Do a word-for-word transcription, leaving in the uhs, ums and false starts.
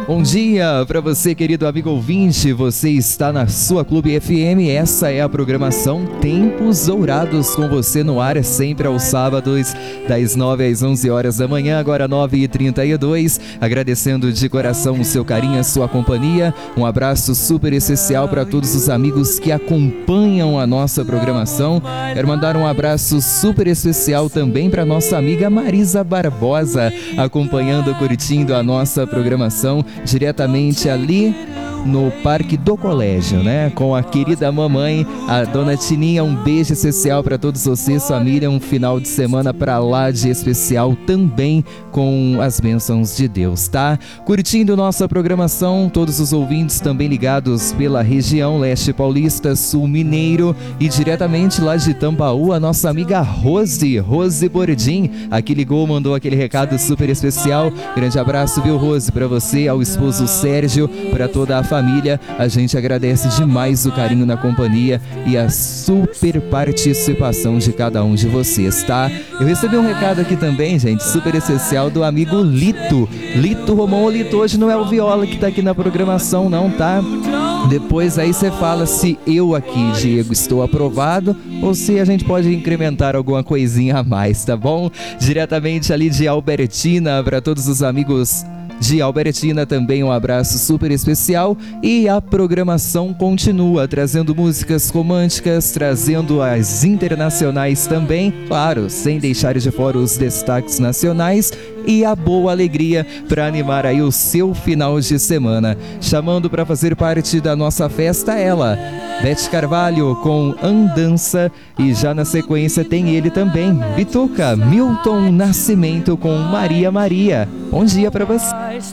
Bom dia para você, querido amigo ouvinte. Você está na sua Clube F M. Essa é a programação Tempos Dourados, com você no ar sempre aos sábados, das nove às onze horas da manhã, agora nove e trinta e dois. Agradecendo de coração o seu carinho, a sua companhia. Um abraço super especial para todos os amigos que acompanham a nossa programação. Quero mandar um abraço super especial também para nossa amiga Marisa Barbosa, acompanhando, curtindo a nossa programação diretamente ali no Parque do Colégio, né? Com a querida mamãe, a dona Tininha. Um beijo especial para todos vocês, família. Um final de semana para lá de especial também, com as bênçãos de Deus, tá? Curtindo nossa programação, todos os ouvintes também ligados pela região leste paulista, sul mineiro e diretamente lá de Tambaú, a nossa amiga Rose, Rose Bordim, aqui ligou, mandou aquele recado super especial. Grande abraço, viu, Rose, para você, ao esposo Sérgio, para toda a família. A gente agradece demais o carinho na companhia e a super participação de cada um de vocês, tá? Eu recebi um recado aqui também, gente, super especial do amigo Lito. Lito Romão. O Lito, hoje não é o Viola que tá aqui na programação não, tá? Depois aí você fala se eu aqui, Diego, estou aprovado ou se a gente pode incrementar alguma coisinha a mais, tá bom? Diretamente ali de Albertina, para todos os amigos de Albertina também um abraço super especial. E a programação continua trazendo músicas românticas, trazendo as internacionais também, claro, sem deixar de fora os destaques nacionais e a boa alegria para animar aí o seu final de semana. Chamando para fazer parte da nossa festa ela, Beth Carvalho, com Andança, e já na sequência tem ele também, Bituca, Milton Nascimento com Maria Maria. Bom dia para você.